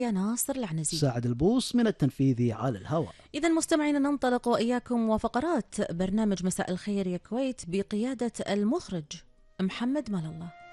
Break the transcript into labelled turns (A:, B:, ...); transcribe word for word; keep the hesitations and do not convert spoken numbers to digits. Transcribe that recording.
A: يا ناصر العنزي.
B: سعد البوس من التنفيذي على الهواء.
A: إذا مستمعينا ننطلق وإياكم وفقرات برنامج مساء الخير يا كويت بقيادة المخرج محمد مال الله.